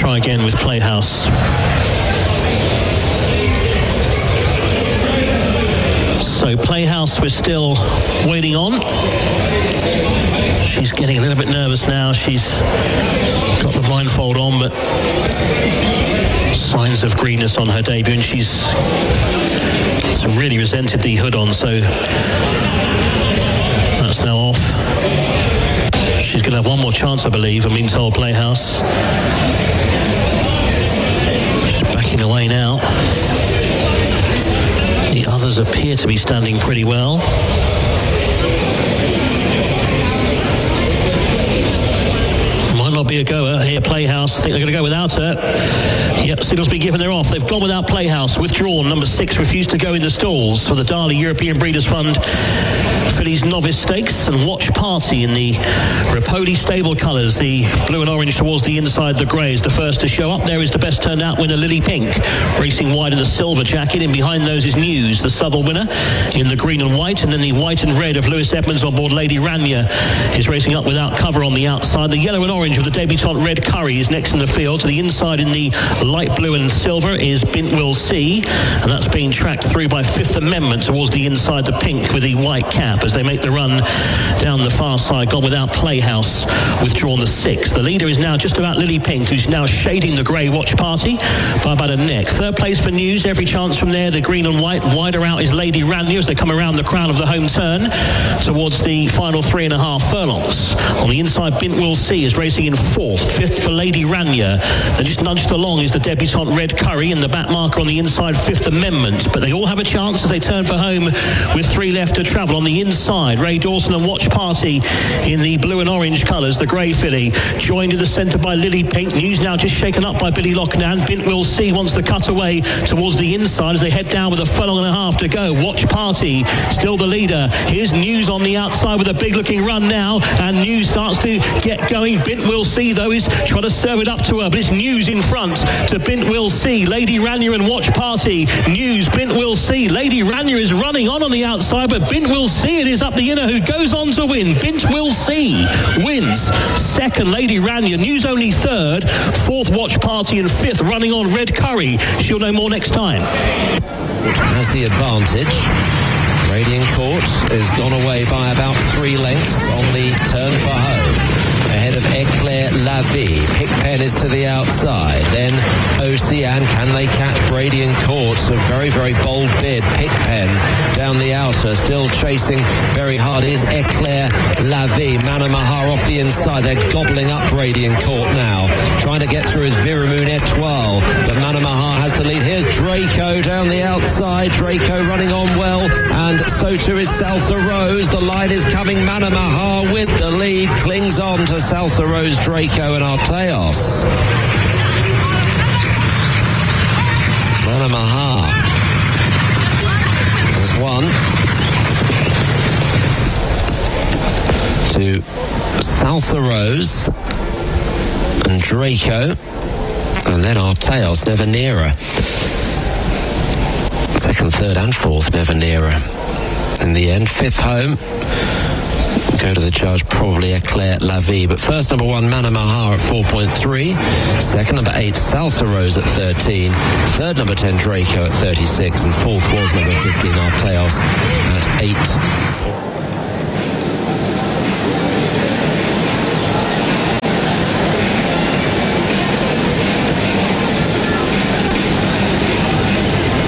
try again with Playhouse. So Playhouse, we're still waiting on. She's getting a little bit nervous now. She's got the blindfold on, but signs of greenness on her debut, and she's really resented the hood on, so that's now off. She's going to have one more chance, I believe, I'm being told, Playhouse. She's backing away now. The others appear to be standing pretty well. Might not be a goer here, Playhouse. I think they're going to go without her. Yep, signals been given, they're off. They've gone without Playhouse. Withdrawn. Number 6 refused to go in the stalls for the Dali European Breeders' Fund Fillies Novice Stakes, and Watch Party in the Rapoli stable colours, the blue and orange towards the inside, the grey is the first to show up. There is the best turned out winner, Lily Pink, racing wide in the silver jacket. In behind those is News, the Southern winner, in the green and white, and then the white and red of Lewis Edmonds on board Lady Rania is racing up without cover on the outside. The yellow and orange of the debutante Red Curry is next in the field. To the inside in the light blue and silver is Bint Will See, and that's being tracked through by Fifth Amendment towards the inside, the pink with the white cap, as they make the run down the far side. Gone without Playhouse, withdrawn the 6. The leader is now just about Lily Pink, who's now shading the grey Watch Party by about a neck. Third place for News, every chance from there, the green and white. Wider out is Lady Rania as they come around the crown of the home turn towards the final 3.5 furlongs. On the inside, Bint Will See is racing in 4th. 5th for Lady Rania. Then just nudged along is the debutante Red Curry, and the back marker on the inside, Fifth Amendment. But they all have a chance as they turn for home with 3 left to travel. On the inside, Ray Dawson and Watch Party in the blue and orange colours, the grey filly, joined in the centre by Lily Pink. News now just shaken up by Billy Lochnan. Bint Will See wants to cut away towards the inside as they head down with a furlong and a half to go. Watch Party still the leader. Here's News on the outside with a big looking run now, and News starts to get going. Bint Will See though is trying to serve it up to her, but it's News in front to Bint Will See. Lady Rania and Watch Party. News, Bint Will See. Lady Rania is running on the outside, but Bint Will See it is up the inner, who goes on to win. Bint Will See wins. Second, Lady Rania. News only third. 4th, Watch Party, and 5th, running on Red Curry. She'll know more next time. Has the advantage. Radiant Court has gone away by about 3 lengths on the turn for home. Ahead of Eclair La Vie. Pickpen is to the outside. Then Ocean. Can they catch Radiant Court? A very, very bold bid. Pickpen down the outer. Still chasing very hard is Eclair La Vie. Manamaha off the inside. They're gobbling up Radiant Court now. Trying to get through is Viramoon Etoile. But Manamaha has the lead. Here's Draco down the outside. Draco running on well. And so too is Salsa Rose. The line is coming. Manamaha with the lead. Clings on to Salsa Rose, Draco and Arteos. Manamaha has won to Salsa Rose and Draco, and then Arteos, never nearer. 2nd, 3rd and 4th, never nearer. In the end, 5th home. Go to the judge, probably Eclair La Vie. But first, number 1, Manamaha at 4.3. Second, number 8, Salsa Rose at 13. Third, number 10, Draco at 36. And 4th was number 15, Arteos at 8.